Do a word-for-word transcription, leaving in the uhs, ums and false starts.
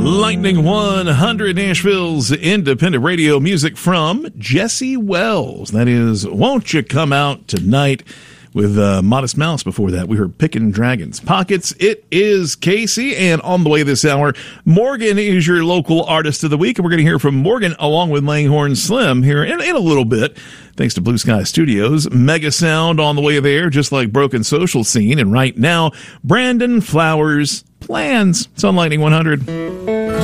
Lightning one hundred, Nashville's independent radio music from Jesse Wells. That is, Won't You Come Out Tonight? With uh, Modest Mouse before that. We heard Pickin' Dragons Pockets. It is Casey, and on the way this hour, Morgan is your local artist of the week, and we're going to hear from Morgan along with Langhorne Slim here in, in a little bit, thanks to Blue Sky Studios. Mega Sound on the way there, just like Broken Social Scene, and right now, Brandon Flowers, Plans. It's on Lightning one hundred.